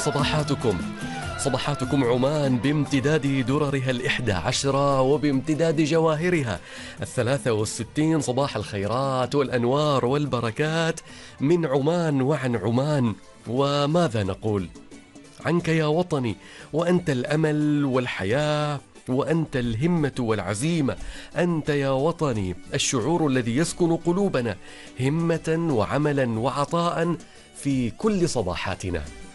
صباحاتكم. صباحاتكم عمان بامتداد دررها 11 وبامتداد جواهرها 63. صباح الخيرات والأنوار والبركات من عمان وعن عمان. وماذا نقول عنك يا وطني، وأنت الأمل والحياة، وأنت الهمة والعزيمة. أنت يا وطني الشعور الذي يسكن قلوبنا همة وعملا وعطاء في كل صباحاتنا.